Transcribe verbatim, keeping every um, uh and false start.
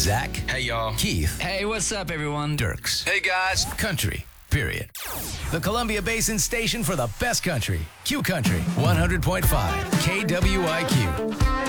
Zach. Hey, y'all. Keith. Hey, what's up, everyone? Dirks. Hey, guys. Country, period. The Columbia Basin station for the best country. Q Country, one hundred point five K W I Q.